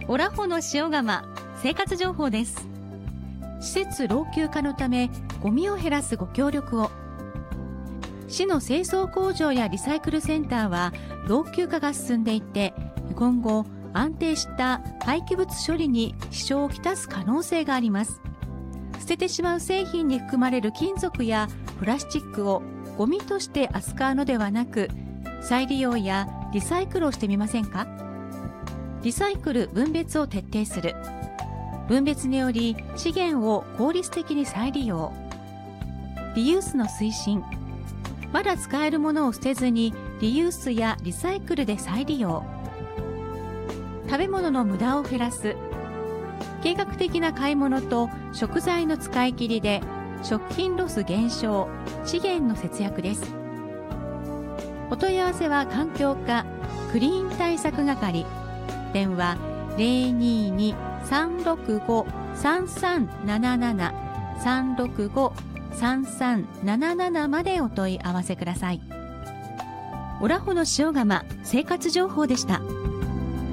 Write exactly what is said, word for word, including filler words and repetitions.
オラホの塩釜生活情報です。施設老朽化のためゴミを減らすご協力を。市の清掃工場やリサイクルセンターは老朽化が進んでいて、今後安定した廃棄物処理に支障をきたす可能性があります。捨ててしまう製品に含まれる金属やプラスチックをゴミとして扱うのではなく、再利用やリサイクルをしてみませんか？リサイクル・分別を徹底する。分別により資源を効率的に再利用。リユースの推進。まだ使えるものを捨てずにリユースやリサイクルで再利用。食べ物の無駄を減らす。計画的な買い物と食材の使い切りで食品ロス減少、資源の節約です。お問い合わせは環境課クリーン対策係。電話 ゼロにーにーさんろくごさんさんなななな さんろくごさんさんななななまでお問い合わせください。オラホの塩釜生活情報でした。